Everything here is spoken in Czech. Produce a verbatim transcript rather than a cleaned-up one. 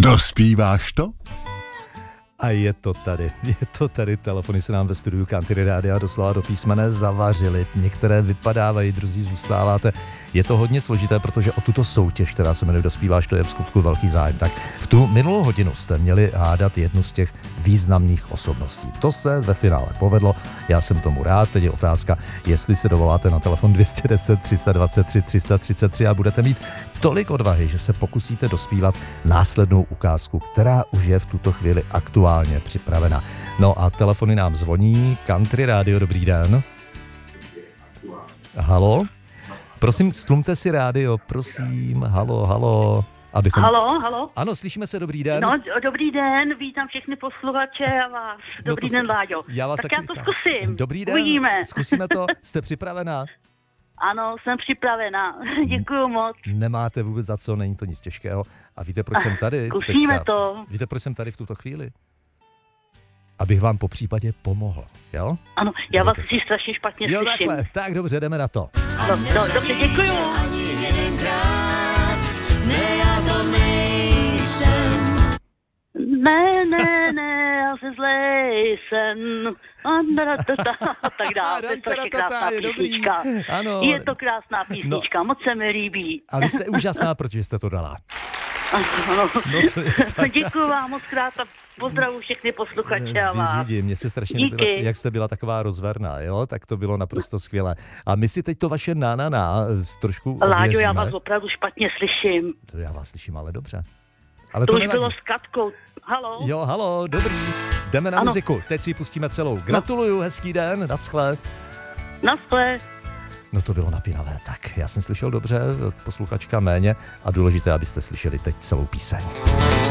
Dospíváš to? A je to tady, je to tady, telefony se nám ve studiu Country Rádia doslova do písmene zavařily. Některé vypadávají, druzí zůstáváte. Je to hodně složité, protože o tuto soutěž, která se jmenuje Dospíváš, to je v skutku velký zájem. Tak v tu minulou hodinu jste měli hádat jednu z těch významných osobností. To se ve finále povedlo, já jsem tomu rád. Teď je otázka, jestli se dovoláte na telefon dva jedna nula, tři dva tři, tři tři tři a budete mít tolik odvahy, že se pokusíte dospívat následnou ukázku, která už je v tuto chvíli aktuální. Připravena. No a telefony nám zvoní. Country Rádio, dobrý den. Halo? Prosím, stlumte si rádio, prosím. Halo, halo. Abychom... Halo, halo. Ano, slyšíme se, dobrý den. No, dobrý den, vítám všechny posluchače a vás. Dobrý no den, Láďo. Já vás tak taky já to vítám. zkusím. Dobrý den. Uvidíme. Zkusíme to. Jste připravená? Ano, jsem připravená. Děkuju moc. Nemáte vůbec za co, není to nic těžkého. A víte, proč jsem tady? Zkusíme teďka? to. Víte, proč jsem tady v tuto chvíli? Abych vám po případě pomohl, jo? Ano, já vás se. si strašně špatně jo, slyším. takhle, tak dobře, jdeme na to. No, no, dobře, děkuju. Ani jedenkrát, ne, já to nejsem. Ne, ne, ne, já se zlej jsem. A tak dále, to je strašně krásná písnička. Ano. Je to krásná písnička, no. Moc se mi líbí. A vy jste úžasná, protože jste to dala. Ano, ano. No to je tak. Děkuju vám moc krát a pozdravuji všechny posluchače a vás. Vyřídím, mně se strašně Díky. líbilo, jak jste byla taková rozverná, jo? Tak to bylo naprosto skvělé. A my si teď to vaše na na na trošku Láďo, ověříme. já vás opravdu špatně slyším. To já vás slyším ale dobře. Ale To, to už nevadí. bylo s Katkou. Halo? Jo, halo, dobrý. Jdeme na ano. muziku, teď si ji pustíme celou. Gratuluju, hezký den, naschle. Naschle. No to bylo napínavé. Tak, já jsem slyšel dobře, posluchačka méně a důležité, abyste slyšeli teď celou píseň.